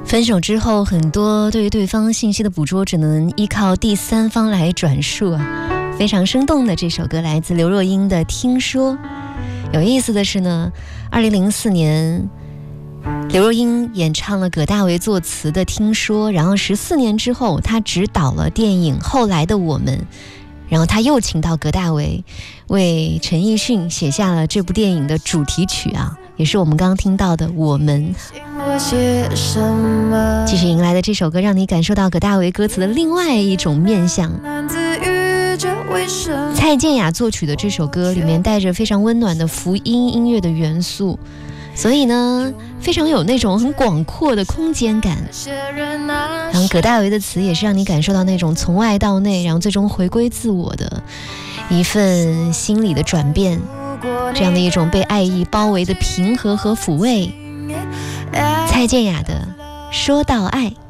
分手之后，很多对于对方信息的捕捉只能依靠第三方来转述啊。非常生动的这首歌来自刘若英的《听说》。有意思的是呢，2004年刘若英演唱了葛大为作词的《听说》，然后14年之后，她执导了电影《后来的我们》，然后她又请到葛大为为陈奕迅写下了这部电影的主题曲啊，也是我们刚刚听到的《我们》。继续迎来的这首歌，让你感受到葛大为歌词的另外一种面向。蔡健雅作曲的这首歌里面带着非常温暖的福音音乐的元素，所以呢非常有那种很广阔的空间感。然后葛大为的词也是让你感受到那种从外到内，然后最终回归自我的一份心理的转变，这样的一种被爱意包围的平和和抚慰。蔡健雅的《说到爱》。